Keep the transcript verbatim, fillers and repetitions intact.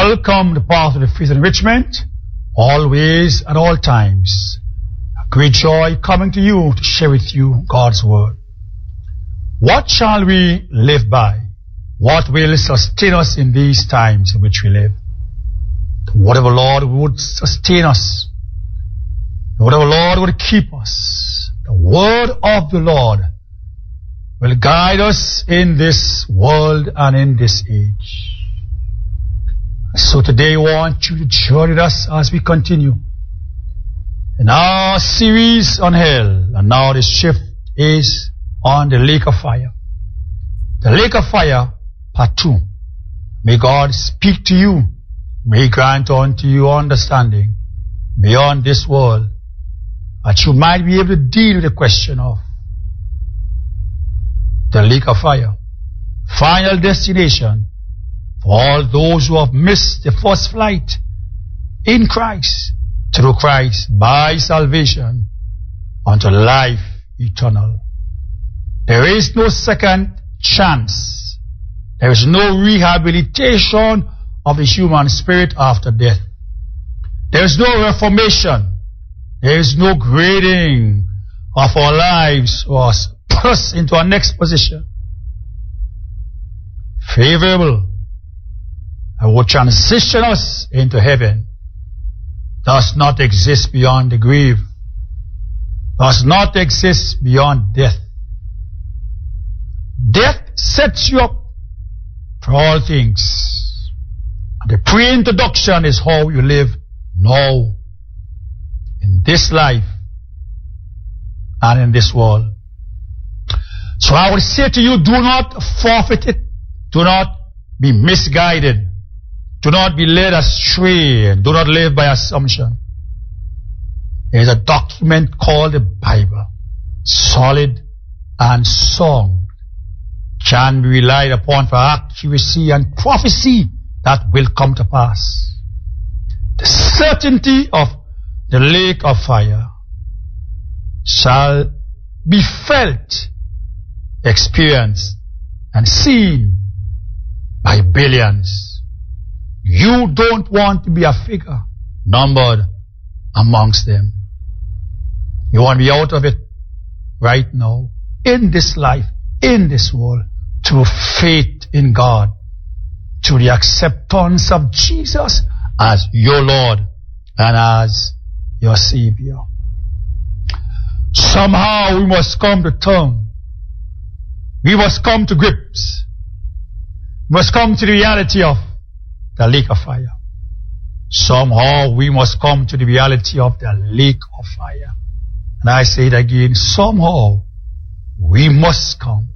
Welcome to Path of the Faith Enrichment, always at all times. A great joy coming to you to share with you God's Word. What shall we live by? What will sustain us in these times in which we live? The word of the Lord would sustain us. The word of the Lord would keep us. The word of the Lord will guide us in this world and in this age. So today I want you to join with us as we continue in our series on hell. And now the shift is on the lake of fire. The lake of fire, part two. May God speak to you. May He grant unto you understanding beyond this world, that you might be able to deal with the question of the lake of fire. Final destination for all those who have missed the first flight in Christ, through Christ, by salvation, unto life eternal. There is no second chance. There is no rehabilitation of the human spirit after death. There is no reformation. There is no grading of our lives or put us into our next position. Favorable. And will transition us into heaven. Does not exist beyond the grave. Does not exist beyond death. Death sets you up for all things. And the pre-introduction is how you live now, in this life, and in this world. So I would say to you, do not forfeit it. Do not be misguided. Do not be led astray. Do not live by assumption. There is a document called the Bible, solid and sound, can be relied upon for accuracy and prophecy that will come to pass. The certainty of the lake of fire shall be felt, experienced, and seen by billions. You don't want to be a figure numbered amongst them. You want to be out of it right now, in this life, in this world, through faith in God, through the acceptance of Jesus as your Lord and as your Savior. Somehow we must come to terms. We must come to grips. We must come to the reality of the lake of fire. Somehow we must come to the reality of the lake of fire. And I say it again, somehow we must come